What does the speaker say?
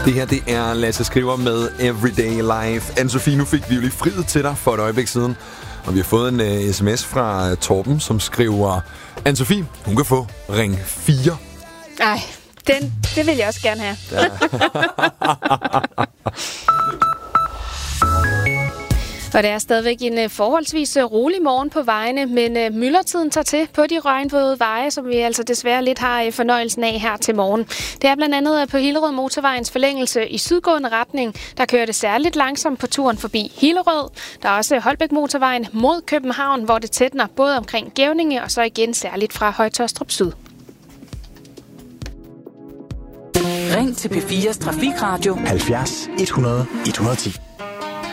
Det her, det er Lasse Skriver med Everyday Life. Anne-Sophie, nu fik vi jo lige friet til dig for et øjeblik siden. Og vi har fået en sms fra Torben, som skriver: Anne-Sophie, hun kan få ring 4. Ej, det vil jeg også gerne have. Ja. Og det er stadigvæk en forholdsvis rolig morgen på vejene, men myldretiden tager til på de regnvåde veje, som vi altså desværre lidt har fornøjelsen af her til morgen. Det er blandt andet på Hillerød Motorvejens forlængelse i sydgående retning. Der kører det særligt langsomt på turen forbi Hillerød. Der er også Holbæk Motorvejen mod København, hvor det tætner både omkring Gævninge og så igen særligt fra Høje-Taastrup Syd. Ring til P4's Trafikradio 70 100 110.